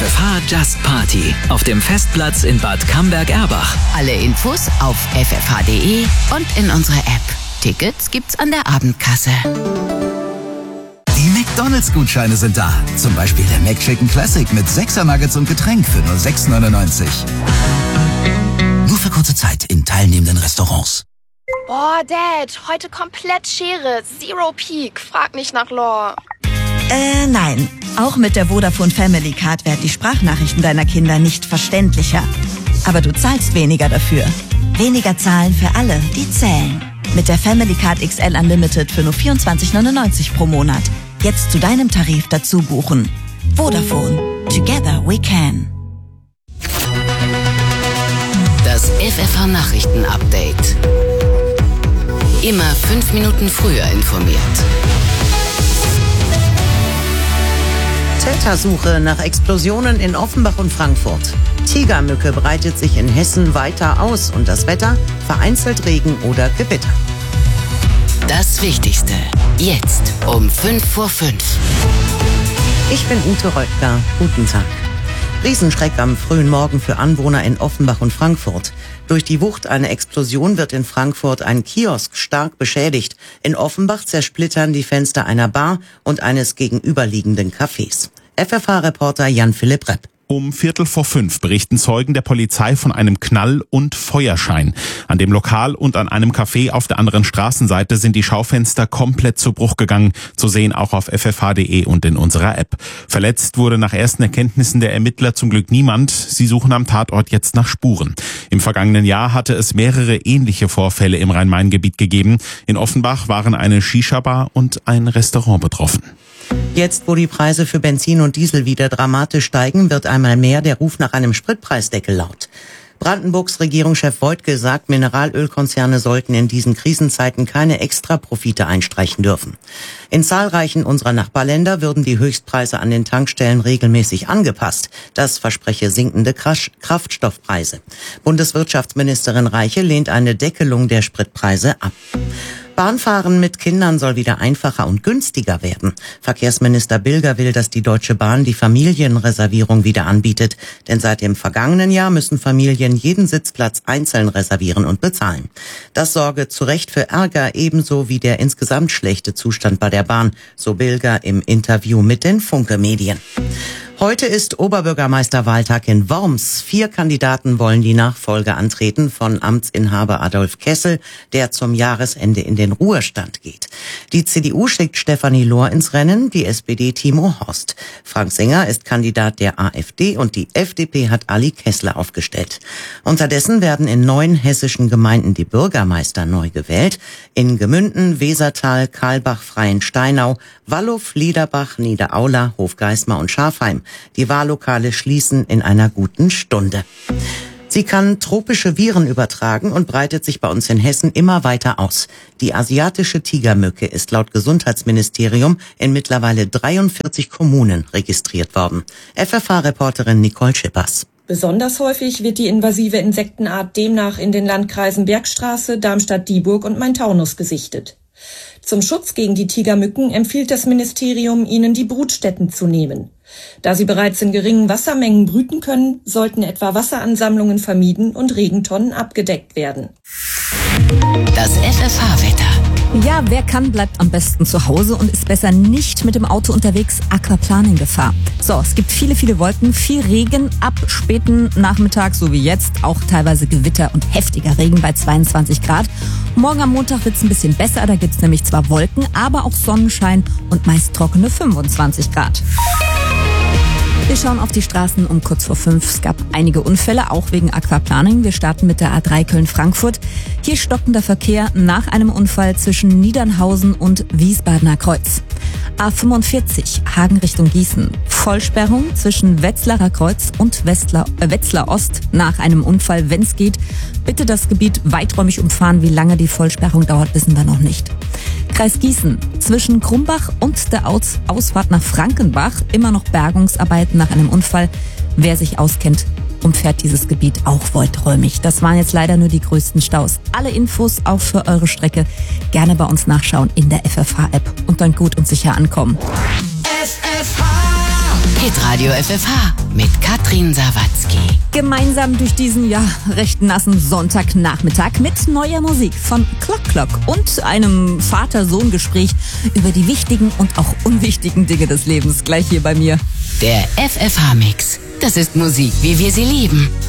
FFH Just Party auf dem Festplatz in Bad Camberg-Erbach. Alle Infos auf ffh.de und in unserer App. Tickets gibt's an der Abendkasse. Die McDonalds-Gutscheine sind da. Zum Beispiel der McChicken Classic mit 6er Nuggets und Getränk für nur 6,99. Nur für kurze Zeit in teilnehmenden Restaurants. Boah, Dad, heute komplett Schere. Zero Peak. Frag nicht nach Lore. Nein. Auch mit der Vodafone Family Card werden die Sprachnachrichten deiner Kinder nicht verständlicher. Aber du zahlst weniger dafür. Weniger zahlen für alle, die zählen. Mit der Family Card XL Unlimited für nur 24,99 pro Monat. Jetzt zu deinem Tarif dazu buchen. Vodafone. Together we can. Das FFH Nachrichten Update. Immer 5 Minuten früher informiert. Tätersuche nach Explosionen in Offenbach und Frankfurt. Tigermücke breitet sich in Hessen weiter aus und das Wetter vereinzelt Regen oder Gewitter. Das Wichtigste jetzt um 5:05. Ich bin Ute Reutger. Guten Tag. Riesenschreck am frühen Morgen für Anwohner in Offenbach und Frankfurt. Durch die Wucht einer Explosion wird in Frankfurt ein Kiosk stark beschädigt. In Offenbach zersplittern die Fenster einer Bar und eines gegenüberliegenden Cafés. FFH-Reporter Jan-Philipp Repp. Um 4:45 berichten Zeugen der Polizei von einem Knall und Feuerschein. An dem Lokal und an einem Café auf der anderen Straßenseite sind die Schaufenster komplett zu Bruch gegangen. Zu sehen auch auf ffh.de und in unserer App. Verletzt wurde nach ersten Erkenntnissen der Ermittler zum Glück niemand. Sie suchen am Tatort jetzt nach Spuren. Im vergangenen Jahr hatte es mehrere ähnliche Vorfälle im Rhein-Main-Gebiet gegeben. In Offenbach waren eine Shisha-Bar und ein Restaurant betroffen. Jetzt, wo die Preise für Benzin und Diesel wieder dramatisch steigen, wird einmal mehr der Ruf nach einem Spritpreisdeckel laut. Brandenburgs Regierungschef Woidke sagt, Mineralölkonzerne sollten in diesen Krisenzeiten keine Extraprofite einstreichen dürfen. In zahlreichen unserer Nachbarländer würden die Höchstpreise an den Tankstellen regelmäßig angepasst. Das verspreche sinkende Kraftstoffpreise. Bundeswirtschaftsministerin Reiche lehnt eine Deckelung der Spritpreise ab. Bahnfahren mit Kindern soll wieder einfacher und günstiger werden. Verkehrsminister Bilger will, dass die Deutsche Bahn die Familienreservierung wieder anbietet. Denn seit dem vergangenen Jahr müssen Familien jeden Sitzplatz einzeln reservieren und bezahlen. Das sorge zu Recht für Ärger, ebenso wie der insgesamt schlechte Zustand bei der Bahn, so Bilger im Interview mit den Funke-Medien. Heute ist Oberbürgermeisterwahltag in Worms. 4 Kandidaten wollen die Nachfolge antreten von Amtsinhaber Adolf Kessel, der zum Jahresende in den Ruhestand geht. Die CDU schickt Stefanie Lohr ins Rennen, die SPD Timo Horst. Frank Singer ist Kandidat der AfD und die FDP hat Ali Kessler aufgestellt. Unterdessen werden in 9 hessischen Gemeinden die Bürgermeister neu gewählt. In Gemünden, Wesertal, Karlbach, Freiensteinau, Wallow, Liederbach, Niederaula, Hofgeismar und Schafheim. Die Wahllokale schließen in einer guten Stunde. Sie kann tropische Viren übertragen und breitet sich bei uns in Hessen immer weiter aus. Die asiatische Tigermücke ist laut Gesundheitsministerium in mittlerweile 43 Kommunen registriert worden. FFH-Reporterin Nicole Schippers. Besonders häufig wird die invasive Insektenart demnach in den Landkreisen Bergstraße, Darmstadt-Dieburg und Main-Taunus gesichtet. Zum Schutz gegen die Tigermücken empfiehlt das Ministerium, ihnen die Brutstätten zu nehmen. Da sie bereits in geringen Wassermengen brüten können, sollten etwa Wasseransammlungen vermieden und Regentonnen abgedeckt werden. Das FFH-Wetter. Ja, wer kann, bleibt am besten zu Hause und ist besser nicht mit dem Auto unterwegs. Aquaplaning-Gefahr. So, es gibt viele Wolken, viel Regen ab späten Nachmittag, so wie jetzt. Auch teilweise Gewitter und heftiger Regen bei 22 Grad. Morgen am Montag wird's ein bisschen besser. Da gibt's nämlich zwar Wolken, aber auch Sonnenschein und meist trockene 25 Grad. Wir schauen auf die Straßen um kurz vor 5. Es gab einige Unfälle, auch wegen Aquaplaning. Wir starten mit der A3 Köln-Frankfurt. Hier stockender Verkehr nach einem Unfall zwischen Niedernhausen und Wiesbadener Kreuz. A45 Hagen Richtung Gießen. Vollsperrung zwischen Wetzlarer Kreuz und Wetzlar Ost nach einem Unfall, wenn es geht. Bitte das Gebiet weiträumig umfahren. Wie lange die Vollsperrung dauert, wissen wir noch nicht. Kreis Gießen. Zwischen Krumbach und der Ausfahrt nach Frankenbach immer noch Bergungsarbeiten nach einem Unfall. Wer sich auskennt, umfährt dieses Gebiet auch weiträumig. Das waren jetzt leider nur die größten Staus. Alle Infos auch für eure Strecke gerne bei uns nachschauen in der FFH-App und dann gut und sicher ankommen. FFH Hitradio FFH mit Katrin Sawatzki. Gemeinsam durch diesen, recht nassen Sonntagnachmittag mit neuer Musik von Clock Clock und einem Vater-Sohn-Gespräch über die wichtigen und auch unwichtigen Dinge des Lebens. Gleich hier bei mir. Der FFH-Mix. Das ist Musik, wie wir sie lieben.